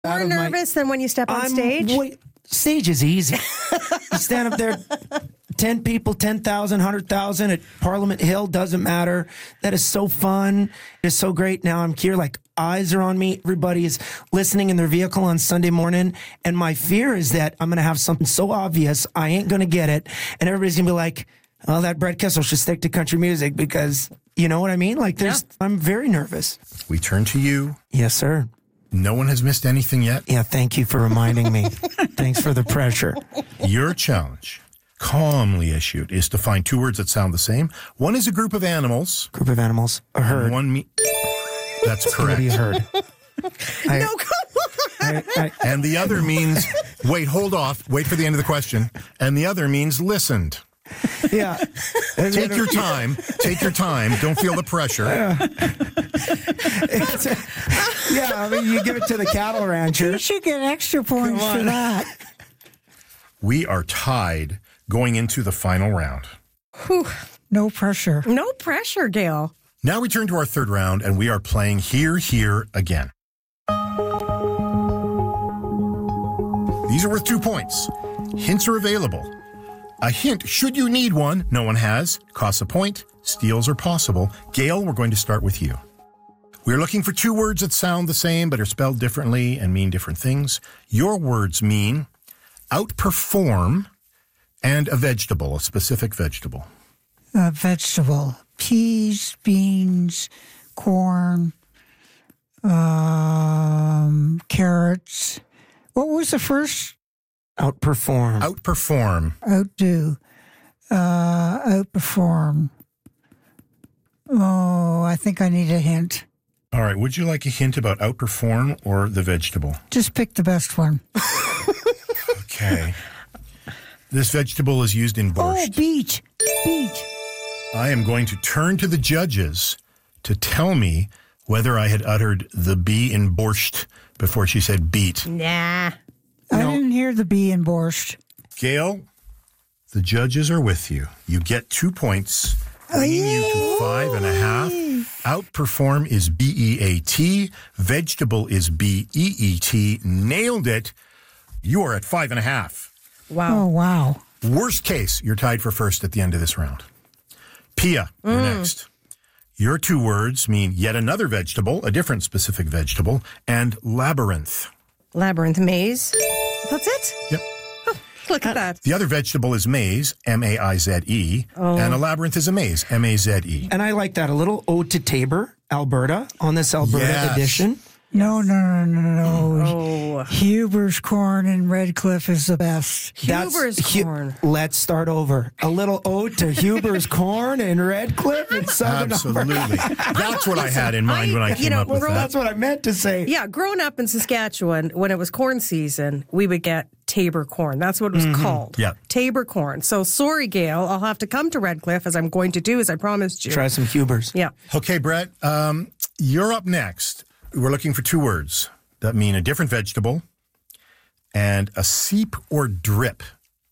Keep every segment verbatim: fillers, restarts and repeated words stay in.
More out of my- nervous than when you step on I'm stage? way- stage is easy. You stand up there, ten people, ten thousand, one hundred thousand at Parliament Hill, doesn't matter. That is so fun. It's so great. Now I'm here, like eyes are on me. Everybody is listening in their vehicle on Sunday morning. And my fear is that I'm going to have something so obvious, I ain't going to get it. And everybody's going to be like, oh, that Brett Kissel should stick to country music because, you know what I mean? Like there's, yeah. I'm very nervous. We turn to you. Yes, sir. No one has missed anything yet? Yeah, thank you for reminding me. Thanks for the pressure. Your challenge, calmly issued, is to find two words that sound the same. One is a group of animals. Group of animals. A herd. One me- That's correct. Be a herd. I, no, come on. I, I, and the other means, wait, hold off. Wait for the end of the question. And the other means listened. Yeah. Take your time. Take your time. Don't feel the pressure. Yeah. yeah, I mean, you give it to the cattle rancher. You should get extra points for that. We are tied going into the final round. Whew. No pressure. No pressure, Gail. Now we turn to our third round, and we are playing Here, Here Again. These are worth two points. Hints are available. A hint, should you need one, no one has, costs a point, steals are possible. Gail, we're going to start with you. We're looking for two words that sound the same but are spelled differently and mean different things. Your words mean outperform and a vegetable, a specific vegetable. A vegetable. Peas, beans, corn, um, carrots. What was the first? Outperform. Outperform. Outdo. Uh, outperform. Oh, I think I need a hint. All right. Would you like a hint about outperform or the vegetable? Just pick the best one. Okay. This vegetable is used in borscht. Oh, beet. Beet. I am going to turn to the judges to tell me whether I had uttered the B in borscht before she said beet. Nah. I No. didn't hear the B in borscht. Gail, the judges are with you. You get two points, bringing you to five and a half. Outperform is B E A T. Vegetable is B E E T. Nailed it. You are at five and a half. Wow. Oh, wow. Worst case, you're tied for first at the end of this round. Pia, you're Mm. next. Your two words mean yet another vegetable, a different specific vegetable, and labyrinth. Labyrinth maze. That's it? Yep. Look at that. The other vegetable is maize, M A I Z E, Oh. and a labyrinth is a maze, M A Z E. And I like that. A little ode to Tabor, Alberta, on this Alberta Yes. edition. No, no, no, no, no. Oh. Huber's corn in Redcliffe is the best. Huber's Hu- corn. Let's start over. A little ode to Huber's corn in Redcliffe in Southern Absolutely. Alberta. That's what I had in mind I- when I you came know, up with well, that. That's what I meant to say. Yeah, growing up in Saskatchewan, when it was corn season, we would get Tabor corn. That's what it was called. Yeah. Tabor corn. So sorry, Gail, I'll have to come to Redcliffe, as I'm going to do, as I promised you. Try some Huber's. Yeah. Okay, Brett, um, you're up next. We're looking for two words that mean a different vegetable and a seep or drip.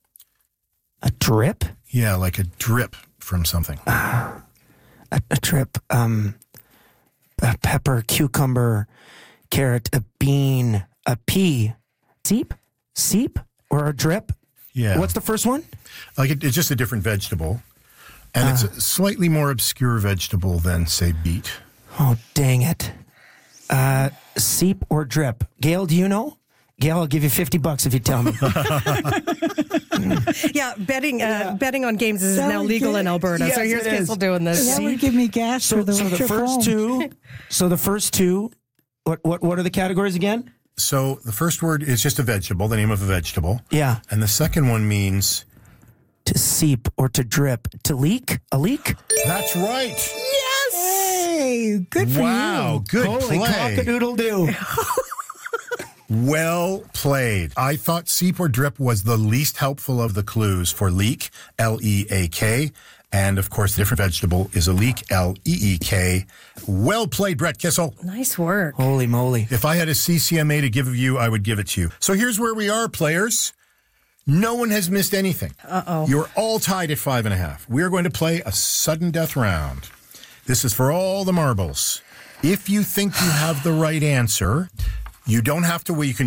A drip? Yeah, like a drip from something. A, a trip. Um, a pepper, cucumber, carrot, a bean, a pea. Seep? Seep? Or a drip? Yeah. What's the first one? Like it, it's just a different vegetable. And it's a slightly more obscure vegetable than, say, beet. Oh, dang it. Uh, seep or drip? Gail, do you know? Gail, I'll give you fifty bucks if you tell me. Yeah, betting uh, Yeah. betting on games is That now would legal get- in Alberta. Yes, so here's it is. Kissel doing this. That See? would give me gas So, for the so the trip first home. two, so the first two, what, what, what are the categories again? So the first word is just a vegetable, the name of a vegetable. Yeah. And the second one means, To seep or to drip. To leak? A leak? that's right. Yes! Hey, good for Wow, you. good Holy play. cock-a-doodle-doo. Well played. I thought seep or drip was the least helpful of the clues for leek, L E A K. And, of course, the different vegetable is a leek, L E E K. Well played, Brett Kissel. Nice work. Holy moly. If I had a C C M A to give you, I would give it to you. So here's where we are, players. No one has missed anything. Uh-oh. You're all tied at five and a half. We are going to play a sudden death round. This is for all the marbles. If you think you have the right answer, You don't have to wait. You can